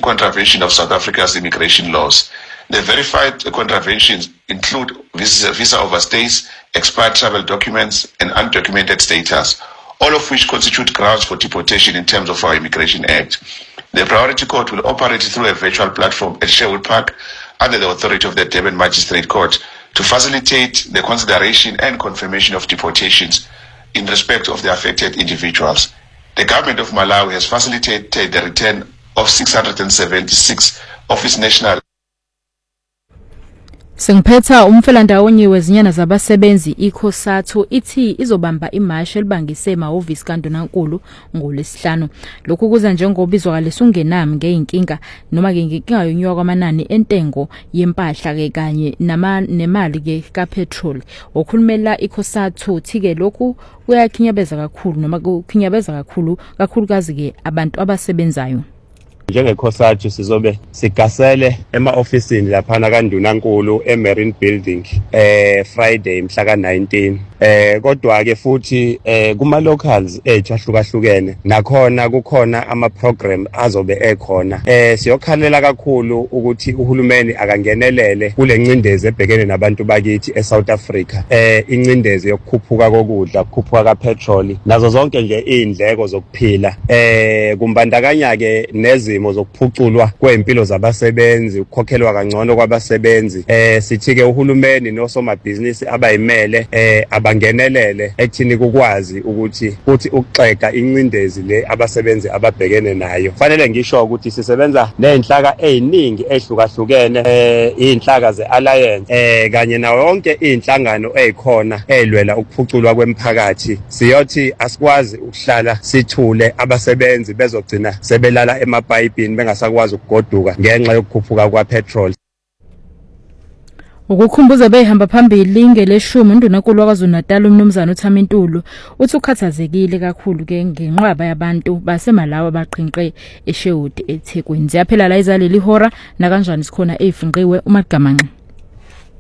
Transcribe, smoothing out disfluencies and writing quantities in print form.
contravention of South Africa's immigration laws. The verified contraventions include visa overstays, expired travel documents, and undocumented status, all of which constitute grounds for deportation in terms of our Immigration Act. The Priority Court will operate through a virtual platform at Sherwood Park under the authority of the Durban Magistrate Court to facilitate the consideration and confirmation of deportations in respect of the affected individuals. The government of Malawi has facilitated the return of 676 of its national. Sengiphetha umfelandawonye wezinyana zabasebenzi iCOSATU ithi izobamba imashi elibangise emahhovisi kaNdunankulu ngoLwesihlanu. Lokhu kuza njengobizwakalisa ungenami ngeinkinga noma ke nginkinga yonyuka kwamanani entengo yempahla ke kanye nemali ke kapetrol. Okhulumela iCOSATU uthi-ke lokhu kuyakhinyabeza kakhulu noma kukhinyabeza kakhulukazi ke abantu abasebenzayo. NjengeCOSATU sizobe sigasele ema-ofisini laphana kaNdunankulu eMarine Building Friday mhla ka-19 kodwa ke futhi kuma locals ethu ahlukahlukene nakhona kukhona ama-program azobe ekhona siyokhalela kakhulu ukuthi uhulumeni akangenelele kule ncindezi ebhekene nabantu bakithi eSouth Africa incindezi yokukhuphuka kokudla ukukhuphuka kapetrol nazo zonke nje izindleko zokuphila kumbandakanya ke nezimo zokuphuculwa kwempilo zabasebenzi ukukhokhelwa kangcono kwabasebenzi sithi ke uhulumeni nosomabhizinisi abayimele abangenelele ekuthini kukwazi ukuthi ukuxega incindezi le abasebenzi ababhekene nayo. Fanele ngisho ukuthi sisebenza nezinhlaka eziningi ehlukahlukene izinhlaka zealliance kanye nawo yonke izinhlangano ezikhona elwela ukuphuculwa kwemphakathi. Siyothi asikwazi ukuhlala sithule abasebenzi bezogcina sebelala emapayipini bengasakwazi ukugoduka ngenxa yokukhuphuka kwapetrol. Ukukhumbuza behamba phambili ngeleshumi uNdunankulu waKwaZulu-Natal uMnumzana uThamintulu uthi ukhathazekile kakhulu ke ngenqwaba yabantu baseMalawi abaqhinqe eSherwood eThekwini. Ziyaphela la izaleli ihora na kanjani sikhona ezifinqiwe uMagamanxe.